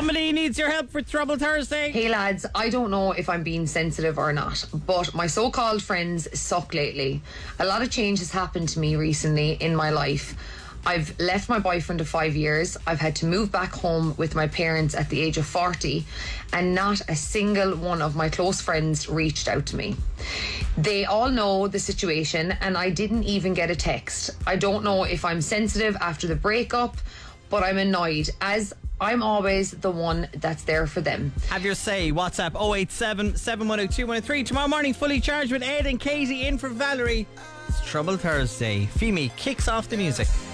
Somebody needs your help for Trouble Thursday. Hey lads, I don't know if I'm being sensitive or not, but my so-called friends suck lately. A lot of change has happened to me recently in my life. I've left my boyfriend of 5 years. I've had to move back home with my parents at the age of 40, and not a single one of my close friends reached out to me. They all know the situation, and I didn't even get a text. I don't know if I'm sensitive after the breakup, but I'm annoyed, as I'm always the one that's there for them. Have your say. WhatsApp 087 710 2103. Tomorrow morning, fully charged with Ed and Katie in for Valerie. It's Trouble Thursday. Fimi kicks off the music.